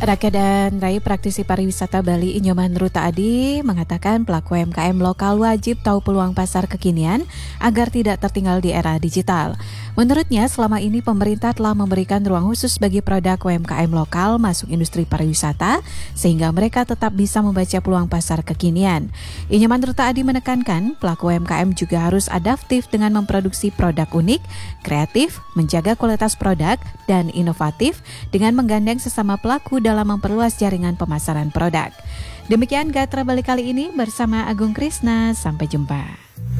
Rakyat dan Raih Praktisi Pariwisata Bali Inyoman Ruta Adi mengatakan pelaku UMKM lokal wajib tahu peluang pasar kekinian agar tidak tertinggal di era digital. Menurutnya, selama ini pemerintah telah memberikan ruang khusus bagi produk UMKM lokal masuk industri pariwisata sehingga mereka tetap bisa membaca peluang pasar kekinian. Inyoman Ruta Adi menekankan pelaku UMKM juga harus adaptif dengan memproduksi produk unik, kreatif, menjaga kualitas produk, dan inovatif dengan menggandeng sesama pelaku dalam memperluas jaringan pemasaran produk. Demikian Gatra Bali kali ini bersama Agung Krisna. Sampai jumpa.